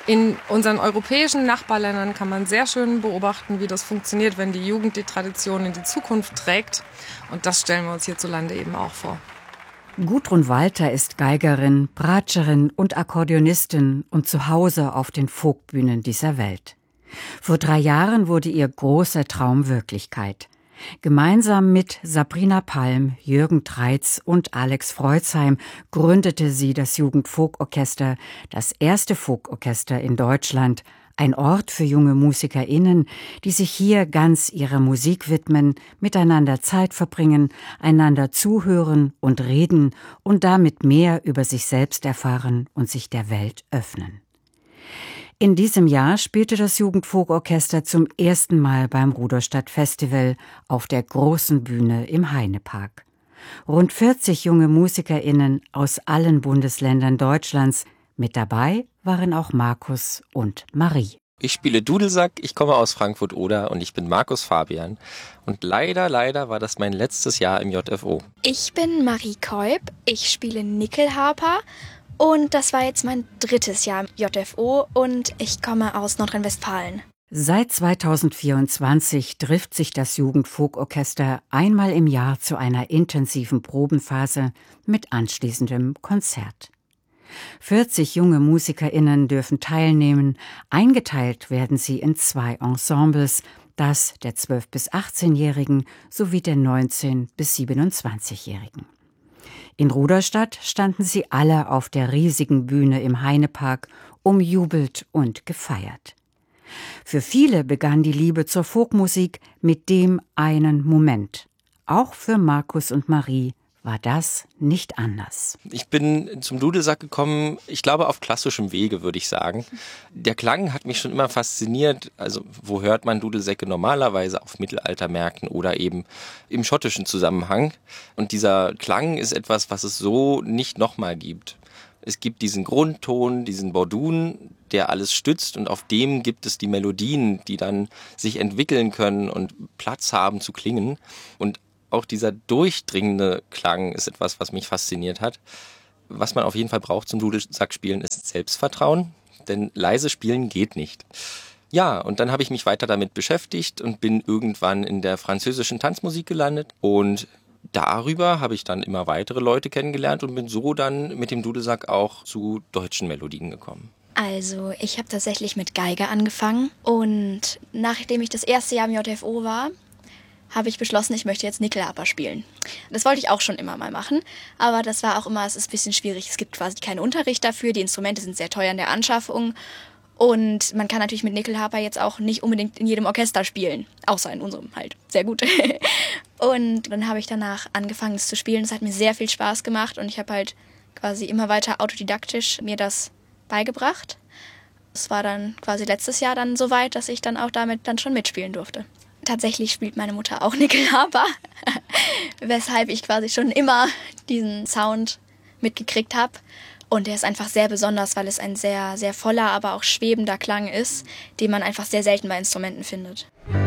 In unseren europäischen Nachbarländern kann man sehr schön beobachten, wie das funktioniert, wenn die Jugend die Tradition in die Zukunft trägt. Und das stellen wir uns hierzulande eben auch vor. Gudrun Walter ist Geigerin, Bratscherin und Akkordeonistin und zu Hause auf den Folkbühnen dieser Welt. Vor 3 Jahren wurde ihr großer Traum Wirklichkeit. Gemeinsam mit Sabrina Palm, Jürgen Treitz und Alex Freuzheim gründete sie das Jugendfolkorchester, das erste Folkorchester in Deutschland, ein Ort für junge MusikerInnen, die sich hier ganz ihrer Musik widmen, miteinander Zeit verbringen, einander zuhören und reden und damit mehr über sich selbst erfahren und sich der Welt öffnen. In diesem Jahr spielte das Jugendfolkorchester zum ersten Mal beim Rudolstadt Festival auf der großen Bühne im Heinepark. Rund 40 junge MusikerInnen aus allen Bundesländern Deutschlands. Mit dabei waren auch Markus und Marie. Ich spiele Dudelsack, ich komme aus Frankfurt-Oder und ich bin Markus Fabian. Und leider war das mein letztes Jahr im JFO. Ich bin Marie Keub, ich spiele Nickelharper. Und das war jetzt mein 3. Jahr im JFO und ich komme aus Nordrhein-Westfalen. Seit 2024 trifft sich das Jugendfolkorchester einmal im Jahr zu einer intensiven Probenphase mit anschließendem Konzert. 40 junge MusikerInnen dürfen teilnehmen. Eingeteilt werden sie in 2 Ensembles, das der 12- bis 18-Jährigen sowie der 19- bis 27-Jährigen. In Rudolstadt standen sie alle auf der riesigen Bühne im Heinepark, umjubelt und gefeiert. Für viele begann die Liebe zur Folkmusik mit dem einen Moment. Auch für Markus und Marie war das nicht anders. Ich bin zum Dudelsack gekommen, ich glaube auf klassischem Wege, würde ich sagen. Der Klang hat mich schon immer fasziniert. Also wo hört man Dudelsäcke normalerweise? Auf Mittelaltermärkten oder eben im schottischen Zusammenhang. Und dieser Klang ist etwas, was es so nicht nochmal gibt. Es gibt diesen Grundton, diesen Bordun, der alles stützt und auf dem gibt es die Melodien, die dann sich entwickeln können und Platz haben zu klingen. Und auch dieser durchdringende Klang ist etwas, was mich fasziniert hat. Was man auf jeden Fall braucht zum Dudelsackspielen, ist Selbstvertrauen, denn leise spielen geht nicht. Ja, und dann habe ich mich weiter damit beschäftigt und bin irgendwann in der französischen Tanzmusik gelandet. Und darüber habe ich dann immer weitere Leute kennengelernt und bin so dann mit dem Dudelsack auch zu deutschen Melodien gekommen. Also ich habe tatsächlich mit Geige angefangen und nachdem ich das erste Jahr im JFO war, habe ich beschlossen, ich möchte jetzt Nickelharper spielen. Das wollte ich auch schon immer mal machen, aber das war auch immer, es ist ein bisschen schwierig. Es gibt quasi keinen Unterricht dafür, die Instrumente sind sehr teuer in der Anschaffung und man kann natürlich mit Nickelharper jetzt auch nicht unbedingt in jedem Orchester spielen, außer in unserem halt, sehr gut. Und dann habe ich danach angefangen, es zu spielen. Es hat mir sehr viel Spaß gemacht und ich habe halt quasi immer weiter autodidaktisch mir das beigebracht. Es war dann quasi letztes Jahr dann so weit, dass ich dann auch damit dann schon mitspielen durfte. Tatsächlich spielt meine Mutter auch Nickelharper, weshalb ich quasi schon immer diesen Sound mitgekriegt habe. Und der ist einfach sehr besonders, weil es ein sehr, sehr voller, aber auch schwebender Klang ist, den man einfach sehr selten bei Instrumenten findet.